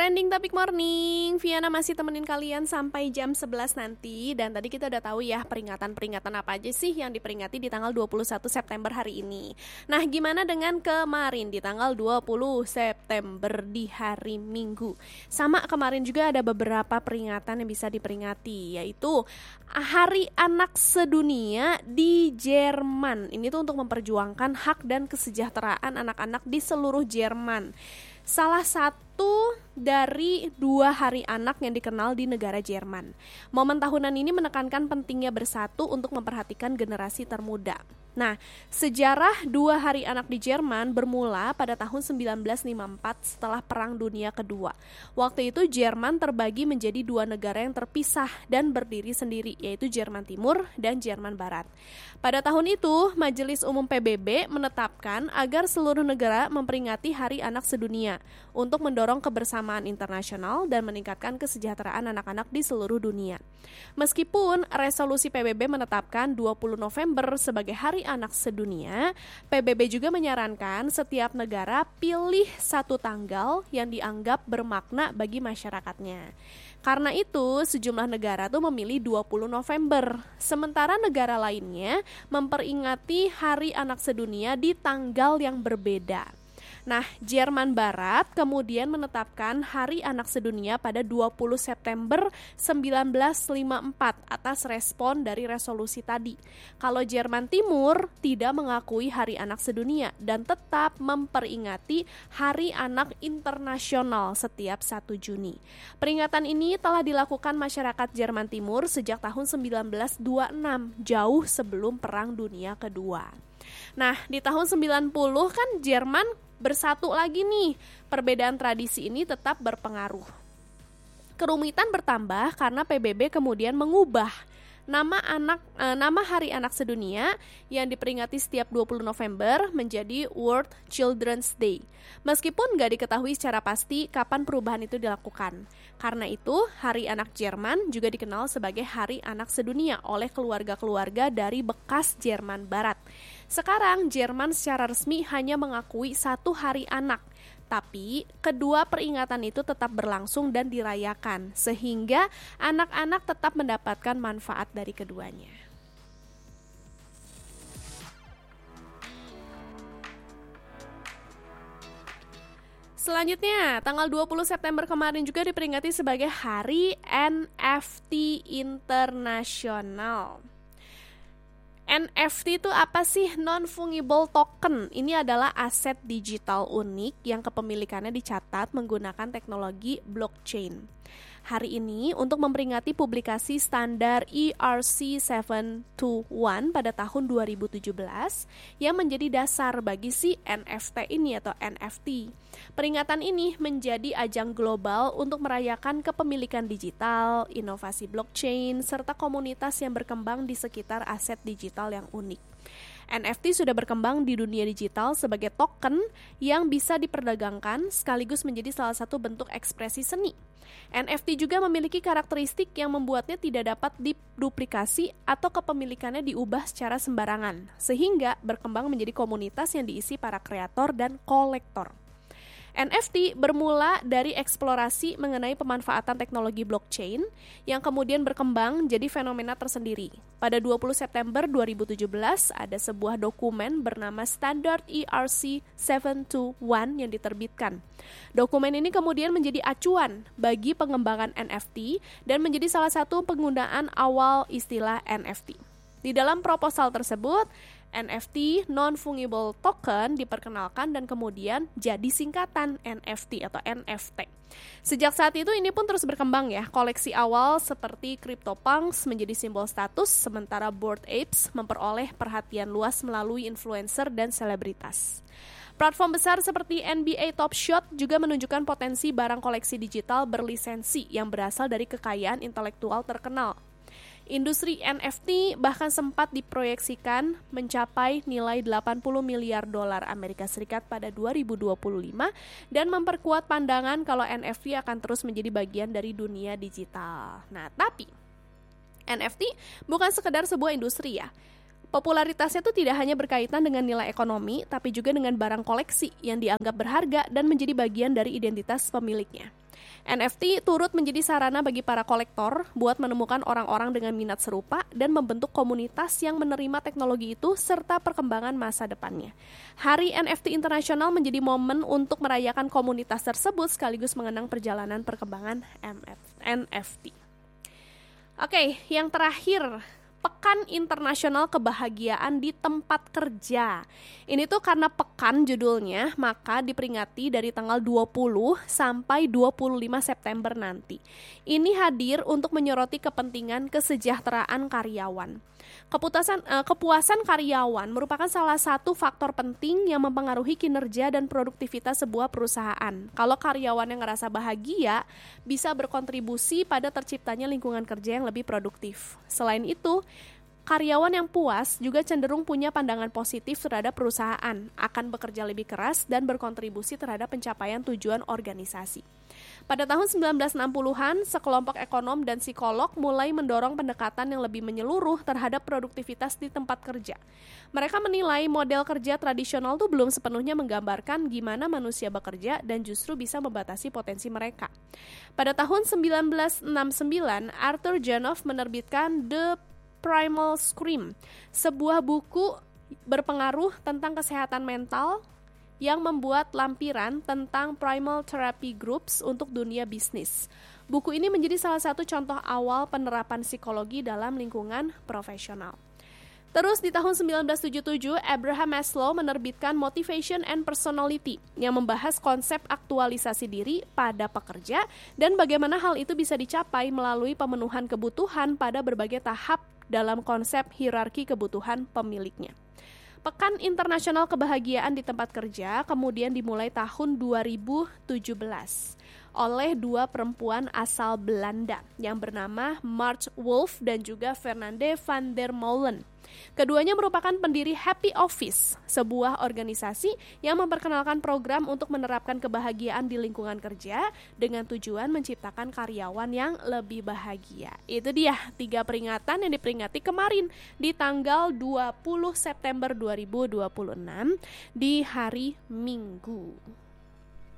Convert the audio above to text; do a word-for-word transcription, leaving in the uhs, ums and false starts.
Trending Topic Morning, Viana masih temenin kalian sampai jam sebelas nanti. Dan tadi kita udah tahu ya peringatan-peringatan apa aja sih yang diperingati di tanggal dua puluh satu September hari ini. Nah, gimana dengan kemarin di tanggal dua puluh September di hari Minggu? Sama kemarin juga ada beberapa peringatan yang bisa diperingati, yaitu Hari Anak Sedunia di Jerman. Ini tuh untuk memperjuangkan hak dan kesejahteraan anak-anak di seluruh Jerman. Salah satu dari dua hari anak yang dikenal di negara Jerman. Momen tahunan ini menekankan pentingnya bersatu untuk memperhatikan generasi termuda. Nah, sejarah dua hari anak di Jerman bermula pada tahun sembilan belas lima puluh empat setelah Perang Dunia Kedua. Waktu itu Jerman terbagi menjadi dua negara yang terpisah dan berdiri sendiri, yaitu Jerman Timur dan Jerman Barat. Pada tahun itu, Majelis Umum P B B menetapkan agar seluruh negara memperingati Hari Anak Sedunia untuk mendorong kebersamaan internasional dan meningkatkan kesejahteraan anak-anak di seluruh dunia. Meskipun resolusi P B B menetapkan dua puluh November sebagai Hari Anak Sedunia, P B B juga menyarankan setiap negara pilih satu tanggal yang dianggap bermakna bagi masyarakatnya. Karena itu, sejumlah negara tuh memilih dua puluh November, sementara negara lainnya memperingati Hari Anak Sedunia di tanggal yang berbeda. Nah, Jerman Barat kemudian menetapkan Hari Anak Sedunia pada dua puluh September sembilan belas lima puluh empat atas respon dari resolusi tadi. Kalau Jerman Timur tidak mengakui Hari Anak Sedunia dan tetap memperingati Hari Anak Internasional setiap satu Juni. Peringatan ini telah dilakukan masyarakat Jerman Timur sejak tahun sembilan belas dua puluh enam, jauh sebelum Perang Dunia Kedua. Nah, di tahun sembilan puluh kan Jerman bersatu lagi nih. Perbedaan tradisi ini tetap berpengaruh. Kerumitan bertambah karena P B B kemudian mengubah nama anak eh, nama Hari Anak Sedunia yang diperingati setiap dua puluh November menjadi World Children's Day. Meskipun nggak diketahui secara pasti kapan perubahan itu dilakukan. Karena itu, Hari Anak Jerman juga dikenal sebagai Hari Anak Sedunia oleh keluarga-keluarga dari bekas Jerman Barat. Sekarang, Jerman secara resmi hanya mengakui satu hari anak. Tapi, kedua peringatan itu tetap berlangsung dan dirayakan, sehingga anak-anak tetap mendapatkan manfaat dari keduanya. Selanjutnya, tanggal dua puluh September kemarin juga diperingati sebagai Hari N F T Internasional. N F T itu apa sih? Non-fungible token. Ini adalah aset digital unik yang kepemilikannya dicatat menggunakan teknologi blockchain. Hari ini untuk memperingati publikasi standar E R C tujuh dua satu pada tahun dua ribu tujuh belas yang menjadi dasar bagi si N F T ini atau N F T. Peringatan ini menjadi ajang global untuk merayakan kepemilikan digital, inovasi blockchain, serta komunitas yang berkembang di sekitar aset digital yang unik. N F T sudah berkembang di dunia digital sebagai token yang bisa diperdagangkan sekaligus menjadi salah satu bentuk ekspresi seni. N F T juga memiliki karakteristik yang membuatnya tidak dapat diduplikasi atau kepemilikannya diubah secara sembarangan, sehingga berkembang menjadi komunitas yang diisi para kreator dan kolektor. N F T bermula dari eksplorasi mengenai pemanfaatan teknologi blockchain yang kemudian berkembang jadi fenomena tersendiri. Pada dua puluh September dua ribu tujuh belas ada sebuah dokumen bernama Standard E R C tujuh dua satu yang diterbitkan. Dokumen ini kemudian menjadi acuan bagi pengembangan N F T dan menjadi salah satu penggunaan awal istilah N F T. Di dalam proposal tersebut, N F T non-fungible token diperkenalkan dan kemudian jadi singkatan N F T atau N F T. Sejak saat itu ini pun terus berkembang ya. Koleksi awal seperti CryptoPunks menjadi simbol status, sementara Bored Apes memperoleh perhatian luas melalui influencer dan selebritas. Platform besar seperti N B A Top Shot juga menunjukkan potensi barang koleksi digital berlisensi yang berasal dari kekayaan intelektual terkenal. Industri N F T bahkan sempat diproyeksikan mencapai nilai delapan puluh miliar dolar Amerika Serikat pada dua ribu dua puluh lima dan memperkuat pandangan kalau N F T akan terus menjadi bagian dari dunia digital. Nah, tapi N F T bukan sekedar sebuah industri ya. Popularitasnya tuh tidak hanya berkaitan dengan nilai ekonomi, tapi juga dengan barang koleksi yang dianggap berharga dan menjadi bagian dari identitas pemiliknya. N F T turut menjadi sarana bagi para kolektor buat menemukan orang-orang dengan minat serupa dan membentuk komunitas yang menerima teknologi itu serta perkembangan masa depannya. Hari N F T Internasional menjadi momen untuk merayakan komunitas tersebut sekaligus mengenang perjalanan perkembangan N F T. Oke, yang terakhir, Pekan Internasional Kebahagiaan di Tempat Kerja. Ini tuh karena pekan judulnya, maka diperingati dari tanggal dua puluh sampai dua puluh lima September nanti. Ini hadir untuk menyoroti kepentingan kesejahteraan karyawan. Kepuasan, eh, kepuasan karyawan merupakan salah satu faktor penting yang mempengaruhi kinerja dan produktivitas sebuah perusahaan. Kalau karyawan yang ngerasa bahagia, bisa berkontribusi pada terciptanya lingkungan kerja yang lebih produktif. Selain itu, karyawan yang puas juga cenderung punya pandangan positif terhadap perusahaan, akan bekerja lebih keras dan berkontribusi terhadap pencapaian tujuan organisasi. Pada tahun sembilan belas enam puluhan, sekelompok ekonom dan psikolog mulai mendorong pendekatan yang lebih menyeluruh terhadap produktivitas di tempat kerja. Mereka menilai model kerja tradisional itu belum sepenuhnya menggambarkan gimana manusia bekerja dan justru bisa membatasi potensi mereka. Pada tahun sembilan belas enam puluh sembilan, Arthur Janov menerbitkan The Primal Scream, sebuah buku berpengaruh tentang kesehatan mental yang membuat lampiran tentang primal therapy groups untuk dunia bisnis. Buku ini menjadi salah satu contoh awal penerapan psikologi dalam lingkungan profesional. Terus di tahun sembilan belas tujuh puluh tujuh, Abraham Maslow menerbitkan Motivation and Personality yang membahas konsep aktualisasi diri pada pekerja dan bagaimana hal itu bisa dicapai melalui pemenuhan kebutuhan pada berbagai tahap dalam konsep hierarki kebutuhan pemiliknya. Pekan Internasional Kebahagiaan di Tempat Kerja kemudian dimulai tahun dua ribu tujuh belas oleh dua perempuan asal Belanda yang bernama March Wolf dan juga Fernande van der Molen. Keduanya merupakan pendiri Happy Office, sebuah organisasi yang memperkenalkan program untuk menerapkan kebahagiaan di lingkungan kerja dengan tujuan menciptakan karyawan yang lebih bahagia. Itu dia tiga peringatan yang diperingati kemarin di tanggal dua puluh September dua ribu dua puluh enam di hari Minggu.